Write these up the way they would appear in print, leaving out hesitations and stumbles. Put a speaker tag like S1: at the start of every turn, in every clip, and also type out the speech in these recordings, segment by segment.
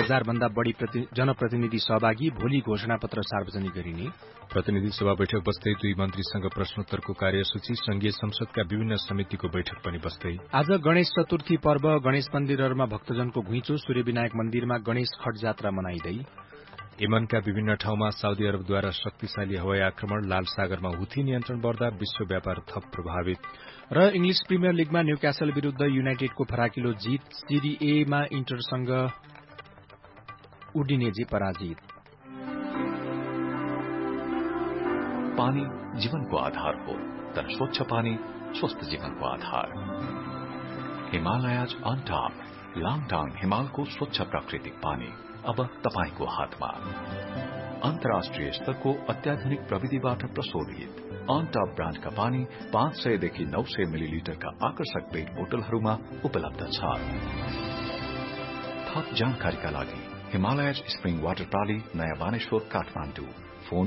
S1: 1000 भन्दा बढ़ी जनप्रतिनिधि सहभागी, भोलि घोषणापत्र सार्वजनिक गरिने।
S2: प्रतिनिधि सभा बैठक बस्दै 2 मन्त्रीसँग प्रश्नोत्तरको कार्यसूची, संघीय संसदका विभिन्न समितिको बैठक पनि बस्दै।
S1: आज गणेश चतुर्थी पर्व, गणेश मन्दिरहरूमा भक्तजनको घुइँचो, सूर्यविनायक मन्दिरमा गणेश खट जात्रा मनाइँदै।
S2: यमनका विभिन्न ठाउँमा साउदी अरबद्वारा शक्तिशाली हवाई आक्रमण, लाल सागरमा हुथी नियन्त्रण बढ्दा विश्व व्यापार थप प्रभावित।
S1: र इंग्लिश प्रिमियर लीगमा न्यूक्यासल विरूद्ध युनाइटेडको फराकिलो जीत, सिरी एमा इन्टरसँग उडिनेजी पराजित।
S3: पानी जीवनको आधार हो, तर स्वच्छ पानी स्वस्थ जीवनको आधार। हिमालयज अन टॉप, लाङटाङ हिमालको स्वच्छ प्राकृतिक पानी अब तपाईको हातमा। अन्तर्राष्ट्रिय स्तरको अत्याधुनिक प्रविधिबाट प्रशोधित अन टॉप ब्रान्डका पानी 500 देखि 900 मिलिलिटरका आकर्षक पेट बोतलहरूमा उपलब्ध छ। थप जानकारीका लागि हिमालयज स्प्रिङ वाटर प्रणाली, नयाँ बानेश्वर, काठमाडौँ। फोन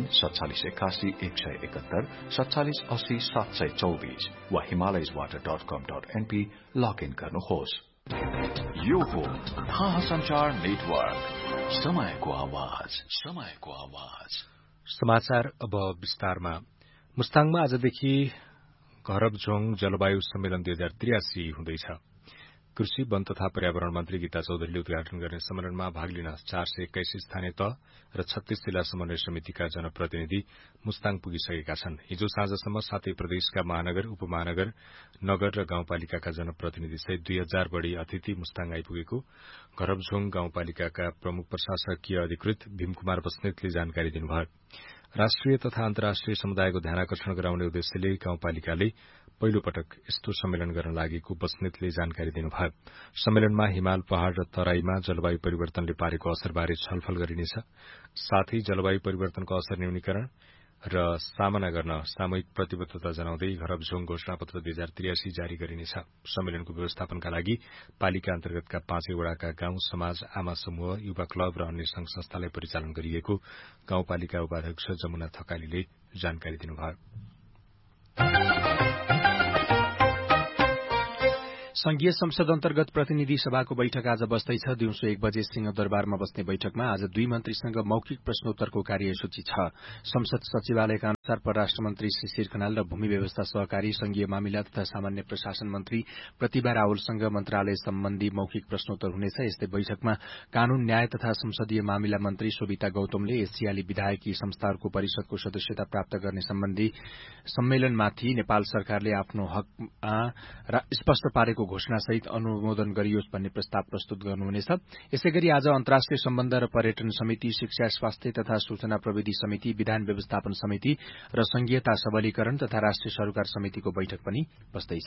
S3: 4781 171 4780 724 वा himalayaswater.com.np लगइन गर्नुहोस्। यो हो थाहा संचार नेटवर्क, समयको आवाज, समयको आवाज।
S2: समाचार अब विस्तारमा। मुस्ताङमा आजदेखि घरबझोङ जलवायु सम्मेलन 2083 हुँदैछ। कृषि, वन तथा पर्यावरण मन्त्री गीता चौधरीले उद्घाटन गर्ने सम्मेलनमा भाग लिन 421 स्थानीय तह र 36 जिल्ला समन्वय समितिका जनप्रतिनिधि मुस्ताङ पुगिसकेका छन्। हिजो साँझसम्म 7 प्रदेशका महानगर, उपमहानगर, नगर र गाउँपालिकाका जनप्रतिनिधि सहित 2000 बढ़ी अतिथि मुस्ताङ आइपुगेको घरबझोङ गाउँपालिकाका प्रमुख प्रशासकीय अधिकृत भीमकुमार बस्नेतले जानकारी दिनुभयो। राष्ट्रिय तथा अन्तर्राष्ट्रिय समुदायको ध्यानाकर्षण गराउने उद्देश्यले गाउँपालिकाले पहिलो पटक यस्तो सम्मेलन गर्न लागेको बस्नेतले जानकारी दिनुभयो। सम्मेलनमा हिमाल, पहाड़ र तराईमा जलवायु परिवर्तनले पारेको असरबारे छलफल गरिनेछ। साथै जलवायु परिवर्तनको असर न्यूनीकरण र सामना गर्न सामूहिक प्रतिबद्धता जनाउँदै घरबझोङ घोषणापत्र 2083 जारी गरिनेछ। सम्मेलनको व्यवस्थापनका लागि पालिका अन्तर्गतका 5 वडाका गाउँ समाज, आमा समूह, युवा क्लब र अन्य संघ संस्थालाई परिचालन गरिएको गाउँपालिका उपाध्यक्ष जमुना थकालीले जानकारी दिनुभयो।
S1: संघीय संसद अन्तर्गत प्रतिनिधि सभाको बैठक आज बस्दैछ। दिउँसो 1 बजे सिंहदरबारमा बस्ने बैठकमा आज 2 मन्त्रीसँग मौखिक प्रश्नोत्तरको कार्यसूची छ। संसद सचिवालयका अनुसार परराष्ट्र मन्त्री शिशिर खनाल र भूमि व्यवस्था सहकारी, संघीय मामिला तथा सामान्य प्रशासन मन्त्री प्रतिभा रावलसँग मन्त्रालय सम्बन्धी मौखिक प्रश्नोत्तर हुनेछ। यस्तै बैठकमा कानून, न्याय तथा संसदीय मामिला मन्त्री शोभिता गौतमले एसियाली विधायकी संस्थाहरूको परिषदको सदस्यता प्राप्त गर्ने सम्बन्धी सम्मेलनमाथि नेपाल सरकारले आफ्नो हकमा स्पष्ट पारेको घोषणासहित अनुमोदन गरियोस् भन्ने प्रस्ताव प्रस्तुत गर्नुहुनेछ। यसैगरी आज अन्तर्राष्ट्रिय सम्बन्ध र पर्यटन समिति, शिक्षा, स्वास्थ्य तथा सूचना प्रविधि समिति, विधान व्यवस्थापन समिति र संघीयता सबलीकरण तथा राष्ट्रिय सरोकार समितिको बैठक पनि बस्दैछ।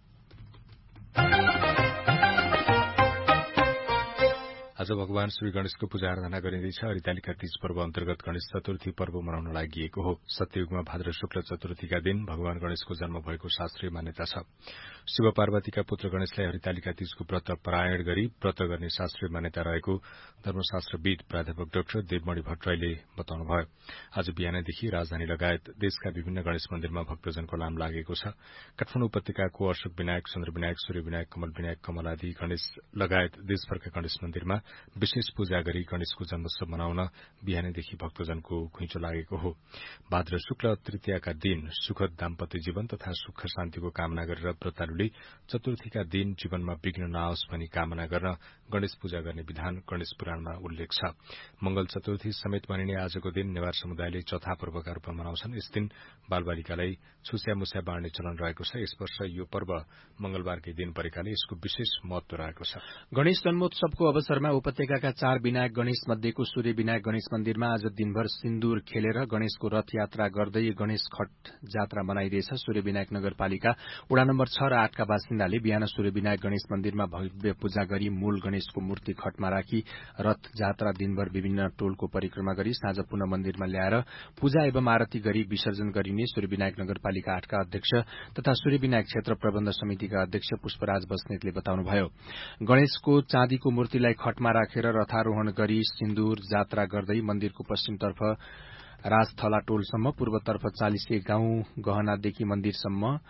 S2: आज भगवान श्री गणेशको पूजा आराधना गरिँदैछ। हरितालिका तीज पर्व अन्तर्गत गणेश चतुर्थी पर्व मनाउन लागि हो। सत्ययुगमा भाद्र शुक्ल चतुर्थीका दिन भगवान गणेशको जन्म भएको शास्त्रीय मान्यता छ। शिव पार्वतीका पुत्र गणेशलाई हरितालिका तीजको व्रत परायण गरी व्रत गर्ने शास्त्रीय मान्यता रहेको धर्मशास्त्रविद प्राध्यापक डाक्टर देवमणि भट्टराईले बताउनुभयो। आज बिहानैदेखि राजधानी लगायत देशका विभिन्न गणेश मन्दिरमा भक्तजनको लाम लागेको छ। काठमाडौँ उपत्यकाको अशोक विनायक, चन्द्र विनायक, सूर्य विनायक, कमल विनायक, कमल आदि गणेश लगायत देशभरका गणेश मन्दिरमा विशेष पूजा गरी गणेशको जन्मोत्सव मनाउन बिहानैदेखि भक्तजनको घुइँचो लागेको हो। भाद्र शुक्ल तृतीयाका दिन सुखद दाम्पत्य जीवन तथा सुख शान्तिको कामना गरेर व्रतालुले चतुर्थीका दिन जीवनमा विघ्न नआओस् भनी कामना गर्न गणेश पूजा गर्ने विधान गणेश पुराणमा उल्लेख छ। मंगल चतुर्थी समेत मानिने आजको दिन नेवार समुदायले चौथा पर्वका रूपमा मनाउँछन्। यस दिन बालबालिकालाई छुस्या मुस्या बाँड्ने चलन रहेको छ। यस वर्ष यो पर्व मंगलबारकै दिन परेकाले यसको विशेष महत्व रहेको छ।
S1: गणेश जन्मोत्सवको अवसरमा उपत्यकाका 4 विनायक गणेश मध्येको सूर्य विनायक गणेश मन्दिरमा आज दिनभर सिन्दूर खेलेर गणेशको रथ यात्रा गर्दै गणेश खट जात्रा मनाइरहेछ। सूर्य विनायक नगरपालिका वडा नम्बर 6 र 8 का बासिन्दाले बिहान सूर्य विनायक गणेश मन्दिरमा भव्य पूजा गरी मूल गणेशको मूर्ति खटमा राखी रथ जात्रा दिनभर विभिन्न टोलको परिक्रमा गरी साँझ पुनः मन्दिरमा ल्याएर पूजा एवं आरती गरी विसर्जन गरिने सूर्य विनायक नगरपालिका 8 का अध्यक्ष तथा सूर्य विनायक क्षेत्र प्रबन्ध समितिका अध्यक्ष पुष्पराज बस्नेतले बताउनुभयो। गणेशको चाँदीको मूर्तिलाई खटमा राखेर रथारोहण गरी सिन्दूर जात्रा गर्दै मन्दिरको पश्चिमतर्फ राजथला टोलसम्म, पूर्वतर्फ 40 गाउँ गहनादेखि मन्दिरसम्म,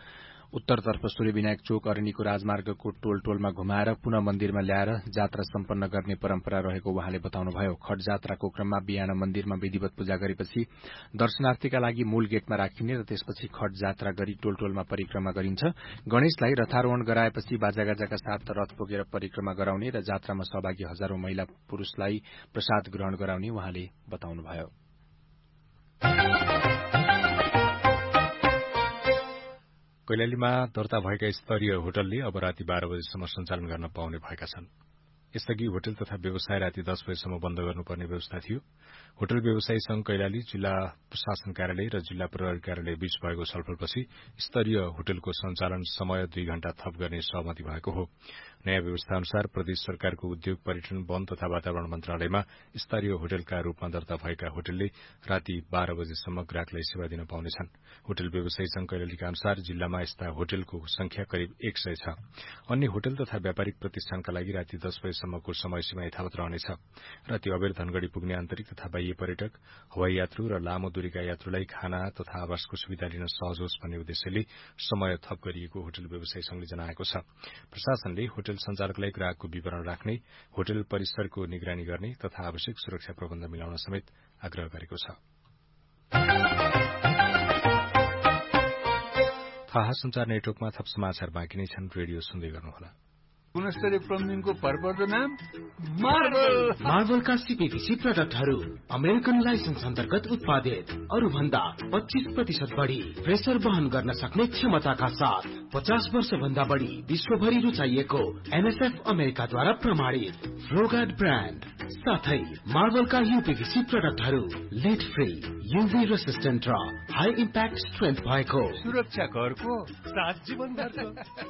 S1: उत्तरतर्फ सूर्यविनायक चोक अरनिको राजमार्गको टोलमा घुमाएर पुनः मन्दिरमा ल्याएर जात्रा सम्पन्न गर्ने परम्परा रहेको उहाँले बताउनुभयो। खट जात्राको क्रममा बिहान मन्दिरमा विधिवत पूजा गरेपछि दर्शनार्थीका लागि मूल गेटमा राखिने र त्यसपछि खट जात्रा गरी टोलमा परिक्रमा गरिन्छ। गणेशलाई रथारोहण गराएपछि बाजागाजाका साथ रथ पुगेर परिक्रमा गराउने र जात्रामा सहभागी हजारौं महिला पुरूषलाई प्रसाद ग्रहण गराउने उहाँले बताउनुभयो।
S2: कैलालीमा दर्ता भएका स्तरीय होटलले अब राति 12 बजेसम्म सञ्चालन गर्न पाउने भएका छन्। यसअघि होटल तथा व्यवसाय राति 10 बजेसम्म बन्द गर्नुपर्ने व्यवस्था थियो। होटल व्यवसायी संघ कैलाली, जिल्ला प्रशासन कार्यालय र जिल्ला प्रहरी कार्यालय बीच भएको छलफलपछि स्तरीय होटलको सञ्चालन समय 2 घण्टा थप गर्ने सहमति भएको हो। नयाँ व्यवस्था अनुसार प्रदेश सरकारको उद्योग, पर्यटन, वन तथा वातावरण मन्त्रालयमा स्तरीय होटलका रूपमा दर्ता भएका होटलले राति 12 बजेसम्म ग्राहकलाई सेवा दिन पाउनेछन्। होटल व्यवसायी संघ कैलालीका अनुसार जिल्लामा यस्ता होटलको संख्या करिब 100 छ। अन्य होटल तथा व्यापारिक प्रतिष्ठानका लागि राति 10 बजेसम्मको समय सीमा यथावत रहनेछ। राति अबेर धनगढ़ी पुग्ने आन्तरिक तथा बाह्य पर्यटक, हवाई यात्रु र लामो दूरीका यात्रुलाई खाना तथा आवासको सुविधा लिन सहज होस् भन्ने उद्देश्यले समय थप गरिएको होटल व्यवसायी संघले जनाएको छ। प्रशासनले होटल संचालकलाई ग्राहकको विवरण राख्ने, होटल परिसरको निगरानी गर्ने तथा आवश्यक सुरक्षा प्रबन्ध मिलाउन समेत आग्रह गरेको छ। थाहा संचार नेटवर्कमा थप समाचार बाँकी नै छन्। रेडियो सुन्दै गर्नुहोला।
S4: गुणस्तरीय प्लम्बिङको भरपर्दो नाम
S5: मार्बलका सीपीवीसी प्रोडक्टहरू अमेरिकन लाइसेन्स अन्तर्गत उत्पादित, अरू भन्दा 25% बढी प्रेसर वहन गर्न सक्ने क्षमताका साथ 50 वर्ष भन्दा बढी विश्वभरि रुचाइएको एनएसएफ अमेरिकाद्वारा प्रमाणित फ्लोगार्ड ब्रान्ड साथै मार्बलका यूपीवीसी प्रोडक्टहरू लिड फ्री, यूभी रेसिस्टेन्ट र हाई इम्प्याक्ट स्ट्रेन्थ भएको,
S4: सुरक्षा घरको साथ जीवनभरको।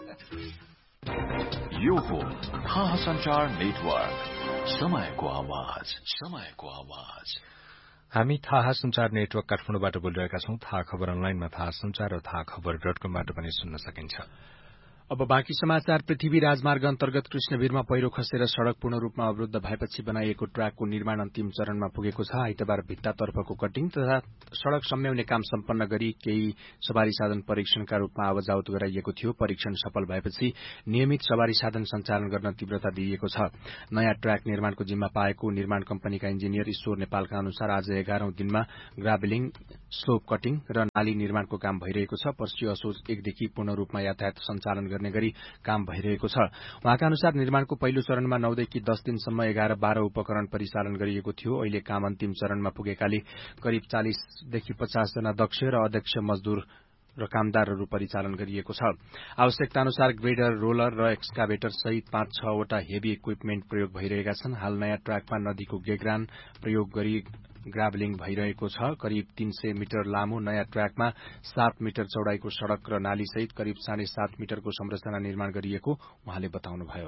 S3: यो हो थाहा संचार नेटवर्क, समयको आवाज, समयको आवाज।
S2: हामी थाहा संचार नेटवर्क काठमाडौँबाट बोलिरहेका छौं। थाहा खबर अनलाइनमा थाहा संचार र थाहा खबर.com-बाट पनि सुन्न सकिन्छ।
S1: अब बाँकी समाचार। पृथ्वी राजमार्ग अन्तर्गत कृष्णवीरमा पहिरो खसेर सड़क पूर्ण रूपमा अवरुद्ध भएपछि बनाइएको ट्र्याकको निर्माण अन्तिम चरणमा पुगेको छ। आइतबार भित्तातर्फको कटिङ तथा सड़क सम्म्याउने काम सम्पन्न गरी केही सवारी साधन परीक्षणका रूपमा आवजावत गराइएको थियो। परीक्षण सफल भएपछि नियमित सवारी साधन सञ्चालन गर्न तीव्रता दिइएको छ। नयाँ ट्र्याक निर्माणको जिम्मा पाएको निर्माण कम्पनीका इन्जिनियर ईश्वर नेपालका अनुसार आज 11औं दिनमा ग्राभलिङ, स्लोप कटिङ र नाली निर्माणको काम भइरहेको छ। पर्सि असोज 1 देखि पूर्ण रूपमा यातायात सञ्चालन गर्ने गरी काम भइरहेको छ। उहाँका अनुसार निर्माणको पहिलो चरणमा 9 देखि 10 दिनसम्म 11-12 उपकरण परिचालन गरिएको थियो। अहिले काम अन्तिम चरणमा पुगेकाले करिब 40 देखि 50 जना दक्ष र अध्यक्ष मजदूर र कामदारहरू परिचालन गरिएको छ। आवश्यकता अनुसार ग्रेडर, रोलर र एक्सकाभेटर सहित 5-6 वटा हेभी इक्विपमेन्ट प्रयोग भइरहेका छन्। हाल नयाँ ट्र्याकमा नदीको गेग्रान प्रयोग गरी ग्राभलिङ भइरहेको छ। करिब 300 मिटर लामो नयाँ ट्र्याकमा 7 मिटर चौडाईको सड़क र नाली सहित करिब 7.5 मिटरको संरचना निर्माण गरिएको उहाँले बताउनुभयो।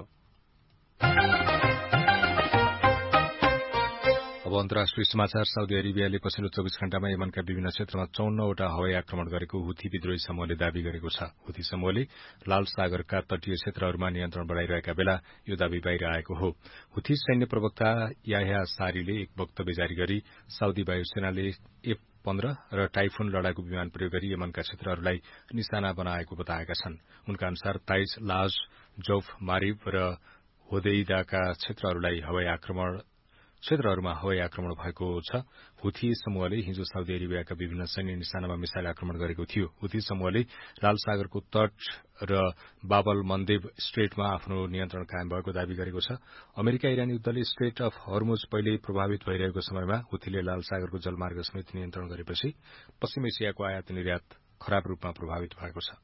S2: अब अन्तर्राष्ट्रिय समाचार। साउदी अरेबियाले पछिल्लो 24 घण्टामा यमनका विभिन्न क्षेत्रमा 54 वटा हवाई आक्रमण गरेको हुथी विद्रोही समूहले दावी गरेको छ। हुथी समूहले लाल सागरका तटीय क्षेत्रहरूमा नियन्त्रण बढ़ाइरहेका बेला यो दावी बाहिर आएको हो। हुथी सैन्य प्रवक्ता याह्या सारीले एक वक्तव्य जारी गरी साउदी वायुसेनाले F-15 र टाइफुन लड़ाकु विमान प्रयोग गरी यमनका क्षेत्रहरूलाई निशाना बनाएको बताएका छन्। उनका अनुसार ताइज, लाज, जौफ, मारिब र होदेइदाका क्षेत्रहरूमा हवाई आक्रमण भएको छ। हुथी समूहले हिजो साउदी अरेबियाका विभिन्न सैन्य निशानामा मिसाइल आक्रमण गरेको थियो। हुथी समूहले लाल सागरको तट र बाबल मन्देब स्ट्रेटमा आफ्नो नियन्त्रण कायम भएको दावी गरेको छ। अमेरिका इरानी युद्धले स्ट्रेट अफ हर्मुज पहिले प्रभावित भइरहेको समयमा हुथीले लाल सागरको जलमार्ग समेत नियन्त्रण गरेपछि पश्चिम एसियाको आयात निर्यात खराब रूपमा प्रभावित भएको छ।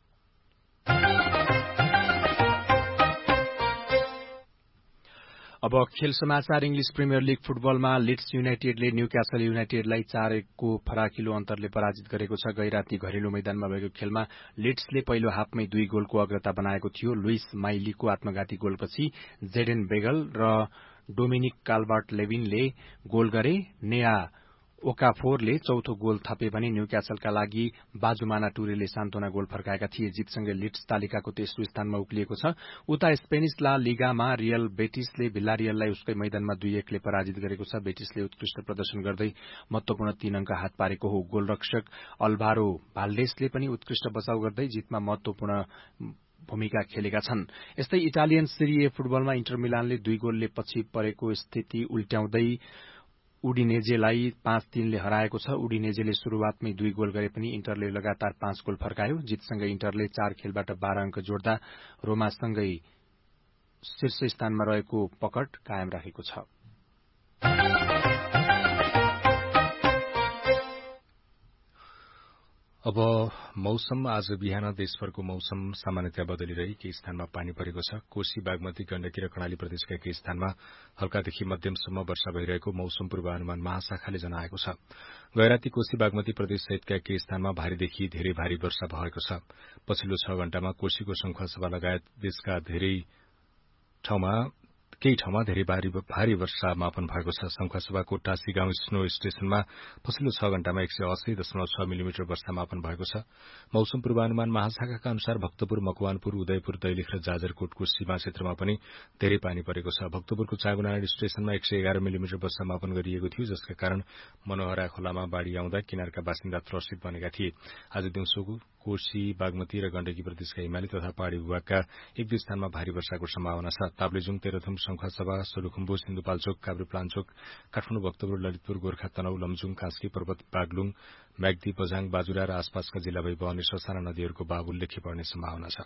S1: अब खेल समाचार। इंग्लिश प्रिमियर लीग फुटबलमा लिड्स युनाइटेडले न्यूक्यासल युनाइटेडलाई 4-1को फराकिलो अन्तरले पराजित गरेको छ। गैराती घरेलु मैदानमा भएको खेलमा लिड्सले पहिलो हाफमै 2 गोलको अग्रता बनाएको थियो। लुइस माइलीको आत्मघाती गोलपछि जेडेन बेगल र डोमिनिक काल्भर्ट लेभिनले गोल गरे। नेया ओकाफोरले चौथो गोल थपे भने न्यूक्यासलका लागि बाजुमाना टुरेले सान्तोना गोल फर्काएका थिए। जितसँगै लिड्स तालिकाको तेस्रो स्थानमा उक्लिएको छ। उता स्पेनिश ला लिगामा रियल बेटिसले भिल्लारियललाई उसकै मैदानमा 2-1 ले पराजित गरेको छ। बेटिसले उत्कृष्ट प्रदर्शन गर्दै महत्वपूर्ण 3 अंक हात पारेको हो। गोलरक्षक अल्भारो भाल्डेसले पनि उत्कृष्ट बचाउ गर्दै जितमा महत्वपूर्ण भूमिका खेलेका छन्। यस्तै इटालियन सेरी ए फुटबलमा इन्टर मिलानले 2 गोलले पछि परेको स्थिति उल्ट्याउँदै उडिनेजेलाई 5-3 ले हराएको छ। उडिनेजेले शुरूआतमै 2 गोल गरे पनि इन्टरले लगातार 5 गोल फर्कायो। जितसँगै इन्टरले 4 खेलबाट 12 अंक जोड्दा रोमासँगै शीर्ष स्थानमा रहेको पकड कायम राखेको छ।
S2: अब मौसम। आज बिहान देशभरको मौसम सामान्यतया बदलिरही केही स्थानमा पानी परेको छ। कोशी, बागमती, गण्डकी र कर्णाली प्रदेशका केही स्थानमा हल्कादेखि मध्यमसम्म वर्षा भइरहेको मौसम पूर्वानुमान महाशाखाले जनाएको छ। गैराती कोशी, बागमती प्रदेश सहितका केही स्थानमा भारीदेखि धेरै भारी वर्षा भएको छ। पछिल्लो 6 घण्टामा कोशीको संखुवासभा लगायत देशका केही ठाउँमा धेरै भारी वर्षा मापन भएको छ। संखुवासभाको टासी गाउँ स्नो स्टेशनमा पछिल्लो 6 घण्टामा 180.6 मिलिमिटर वर्षा मापन भएको छ। मौसम पूर्वानुमान महाशाखाका अनुसार भक्तपुर, मकवानपुर, उदयपुर, दैलेख र जाजरकोटको सीमा क्षेत्रमा पनि धेरै पानी परेको छ। भक्तपुरको चाँगुनारायण स्टेशनमा 111 मिलिमिटर वर्षा मापन गरिएको थियो, जसका कारण मनोहरा खोलामा बाढ़ी आउँदा किनारका बासिन्दा त्रसित बनेका थिए। आज दिउँसो कोशी, बागमती र गण्डकी प्रदेशका हिमाली तथा पहाड़ी भूभागका 1-2 स्थानमा भारी वर्षाको सम्भावना छ। ताप्लेजुङ, तेह्रथुम, संखुवासभा, सोलुखुम्बु, सिन्धुपाल्चोक, काभ्रेपलाञ्चोक, काठमाडौँ, भक्तपुर, ललितपुर, गोर्खा, तनहु, लमजुङ, कास्की, पर्वत, बागलुङ, म्याग्दी, बझाङ, बाजुरा र आसपासका जिल्ला भई बहने ससाना नदीहरूको बाब उल्लेख्य पर्ने सम्भावना छ।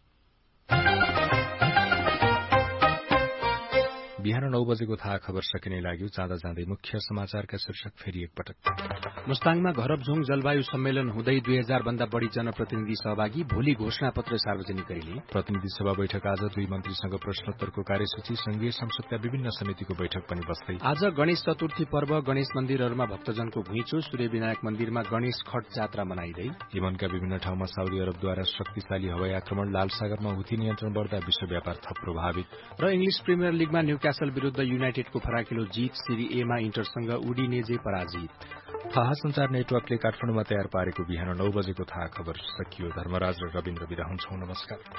S2: बिहान 9 बजेको थाहा खबर सकिने लाग्यो। जाँदा जाँदै मुख्य समाचारका शीर्षक फेरि एकपटक।
S1: मुस्ताङमा घरबझोङ जलवायु सम्मेलन हुँदै 2000 भन्दा बढ़ी जनप्रतिनिधि सहभागी। भोलि घोषणा पत्र सार्वजनिक गरिने।
S2: प्रतिनिधि सभा बैठक आज 2 मन्त्रीसँग प्रश्नोत्तरको कार्यसूची। संघीय संसदका विभिन्न समितिको बैठक पनि बस्दै।
S1: आज गणेश चतुर्थी पर्व। गणेश मन्दिरहरूमा भक्तजनको घुइँचो। सूर्य विनायक मन्दिरमा गणेश खट जात्रा मनाइँदै।
S2: यमनका विभिन्न ठाउँमा साउदी अरबद्वारा शक्तिशाली हवाई आक्रमण। लाल सागरमा हुथी नियन्त्रण बढ्दा विश्व व्यापार थप प्रभावित।
S1: र इंग्लिश प्रिमियर लीगमा न्यूक्यासल विरूद्ध युनाइटेडको फराकिलो जीत। सेरी ए मा इन्टरसँग उडिनेजे पराजित।
S2: थाहा संचार नेटवर्कले काठमाडौँमा तयार पारेको बिहान 9 बजेको थाहा खबर सकियो। धर्मराज र रविन्द्र बिदा हुन्छौं। नमस्कार।